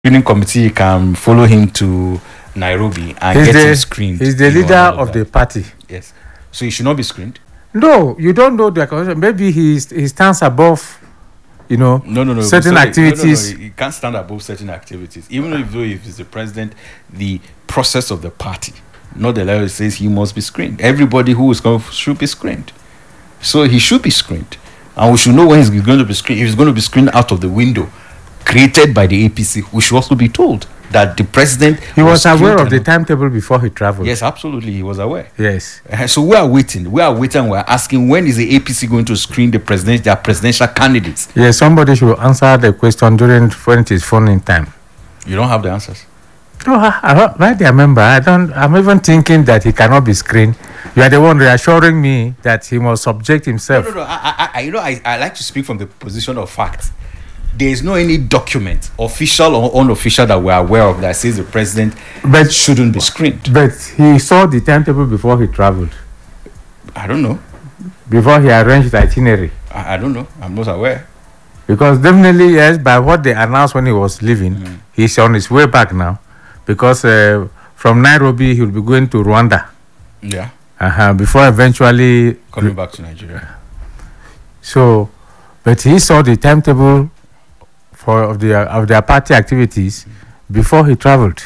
screening committee can follow him to Nairobi and He's get the- him screened. He's the you know, leader and all of the that. party. Yes. So he should not be screened. No, you don't know the constitution. Maybe he stands above, No. certain activities. No. He can't stand above certain activities. Even if he's the president, the process of the party, not the law says he must be screened. Everybody who is going should be screened. So he should be screened. And we should know when he's going to be screened. If he's going to be screened out of the window created by the APC, we should also be told that the president... He was aware screened of the and- timetable before he traveled. Yes, absolutely. He was aware. Yes. So we are waiting. We're asking, when is the APC going to screen their presidential candidates? Yes, somebody should answer the question when it is phone in time. You don't have the answers. No, I remember. I'm even thinking that he cannot be screened. You are the one reassuring me that he must subject himself. No. I like to speak from the position of fact. There is no any document, official or unofficial, that we're aware of that says the president shouldn't be screened. But he saw the timetable before he traveled, I don't know. before he arranged the itinerary. I don't know. I'm not aware. Because definitely, yes, by what they announced when he was leaving, he's on his way back now. Because from Nairobi, he'll be going to Rwanda. Yeah. Before eventually Coming back to Nigeria. So, but he saw the timetable of their party activities before he traveled.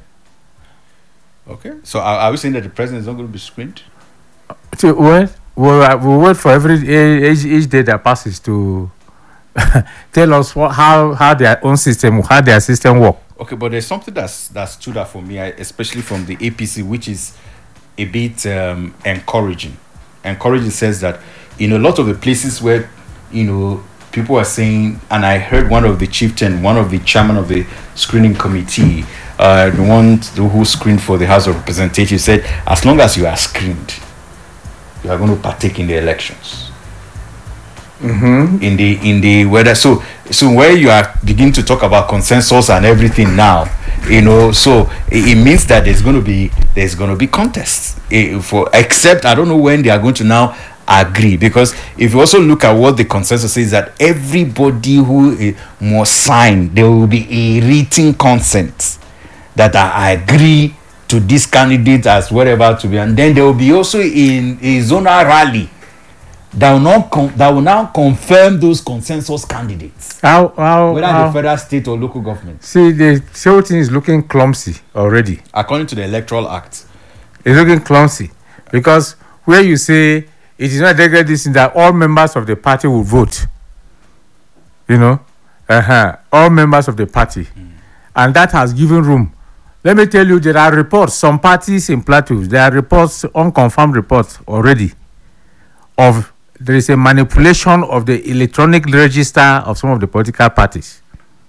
Okay. So are we saying that the president is not going to be screened? So, we'll wait for each day that passes to tell us how their own system, how their system work. Okay, but there's something that stood out for me, especially from the APC, which is a bit encouraging. Encouraging says that in a lot of the places where people are saying, and I heard one of the chairman of the screening committee, the one who screened for the House of Representatives, said, as long as you are screened, you are going to partake in the elections. In the whether so where you are beginning to talk about consensus and everything now, so it means that there's going to be contests except I don't know when they are going to now agree, because if you also look at what the consensus says, that everybody who must sign, there will be a written consent that I agree to this candidate as whatever to be, and then there will be also in a zonal rally that will now confirm those consensus candidates, whether the federal, state, or local government. See, the whole thing is looking clumsy already. According to the Electoral Act, it's looking clumsy because where you say it is not degraded this thing that all members of the party will vote, all members of the party, and that has given room. Let me tell you, there are reports. Some parties in Plateau, there are reports, unconfirmed reports already, of there is a manipulation of the electronic register of some of the political parties.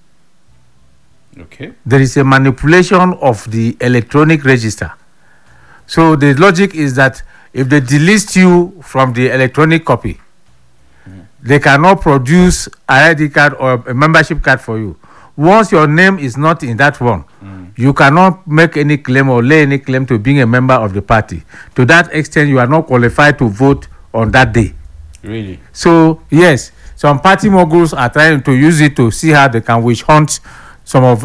okay, There is a manipulation of the electronic register. So the logic is that if they delist you from the electronic copy, they cannot produce an ID card or a membership card for you. Once your name is not in that one, you cannot make any claim or lay any claim to being a member of the party. To that extent, you are not qualified to vote on that day. really. So yes, some party moguls are trying to use it to see how they can witch hunt some of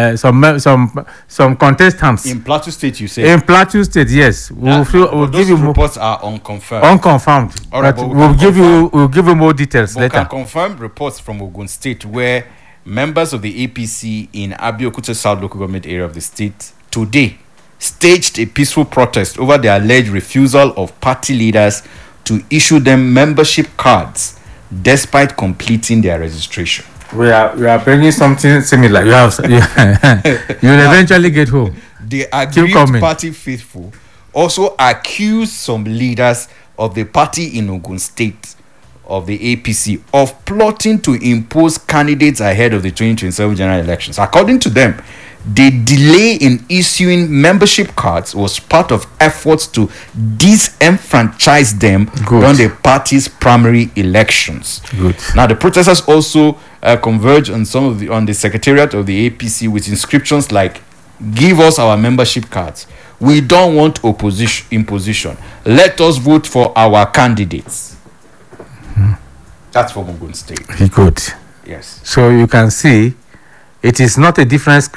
some contestants In Plateau State, you say. in Plateau State. Yes, we'll But give those you more reports are unconfirmed. unconfirmed, All right, but but we we'll can give you more details But we later. can confirm reports from Ogun State where members of the APC in Abeokuta South local government area of the state today staged a peaceful protest over the alleged refusal of party leaders to issue them membership cards despite completing their registration. We are bringing something similar. You'll eventually get home. The coming. aggrieved party faithful also accused some leaders of the party in Ogun State of the APC of plotting to impose candidates ahead of the 2027 general elections. According to them, the delay in issuing membership cards was part of efforts to disenfranchise them during the party's primary elections. Good. Now, the protesters also converged on the secretariat of the APC with inscriptions like, "Give us our membership cards. We don't want imposition. Let us vote for our candidates." That's from Ogun State. Good. Yes. So you can see It is not a different